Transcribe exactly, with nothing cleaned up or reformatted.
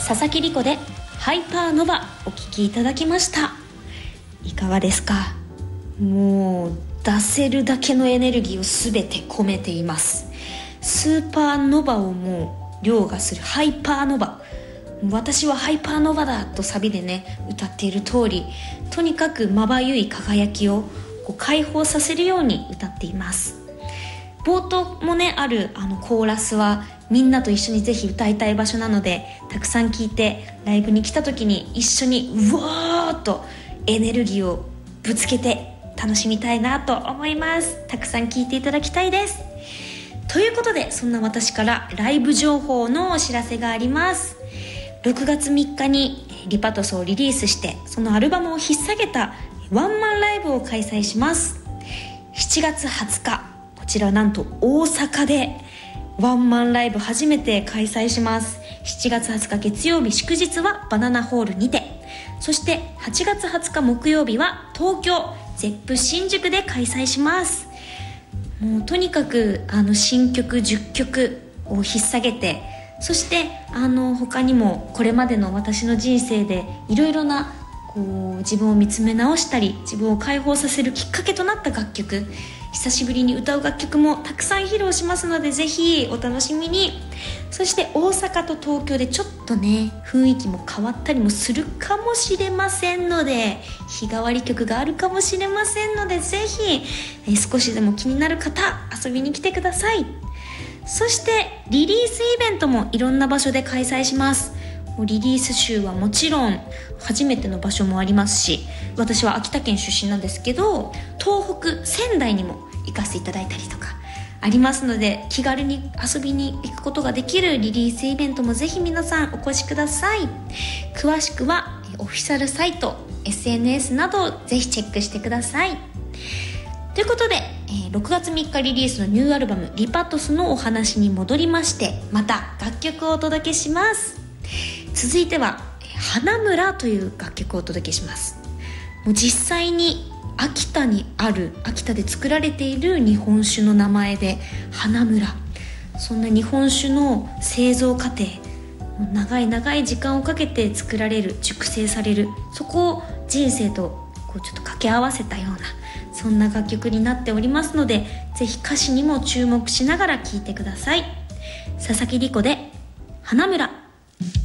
佐々木梨子でハイパーノバお聴きいただきました。いかがですか？もう出せるだけのエネルギーをすべて込めています。スーパーノバをもう凌駕するハイパーノバ、私はハイパーノバだとサビでね歌っている通り、とにかくまばゆい輝きをこう解放させるように歌っています。冒頭もねあるあのコーラスはみんなと一緒にぜひ歌いたい場所なので、たくさん聴いてライブに来た時に一緒にうわーっとエネルギーをぶつけて楽しみたいなと思います。たくさん聴いていただきたいです。ということで、そんな私からライブ情報のお知らせがあります。ろくがつみっかにリパトスをリリースして、そのアルバムを引っ提げたワンマンライブを開催します。しちがつはつか、こちらはなんと大阪でワンマンライブ初めて開催します。しちがつはつか月曜日祝日はバナナホールにて、そしてはちがつはつか木曜日は東京ゼップ新宿で開催します。もうとにかくあの新曲じゅっきょくを引っ提げて、そしてあの他にもこれまでの私の人生でいろいろなこう自分を見つめ直したり、自分を解放させるきっかけとなった楽曲、久しぶりに歌う楽曲もたくさん披露しますので、ぜひお楽しみに。そして大阪と東京でちょっとね雰囲気も変わったりもするかもしれませんので、日替わり曲があるかもしれませんので、ぜひえ少しでも気になる方遊びに来てください。そしてリリースイベントもいろんな場所で開催します。リリース週はもちろん初めての場所もありますし、私は秋田県出身なんですけど、東北仙台にも行かせていただいたりとかありますので、気軽に遊びに行くことができるリリースイベントもぜひ皆さんお越しください。詳しくはオフィシャルサイト、 エスエヌエス などをぜひチェックしてください。ということでろくがつみっかリリースのニューアルバムリパトスのお話に戻りまして、また楽曲をお届けします。続いては花村という楽曲をお届けします。もう実際に秋田にある、秋田で作られている日本酒の名前で花村、そんな日本酒の製造過程、長い長い時間をかけて作られる、熟成される、そこを人生とこうちょっと掛け合わせたような、そんな楽曲になっておりますので、ぜひ歌詞にも注目しながら聴いてください。佐々木梨子で花村。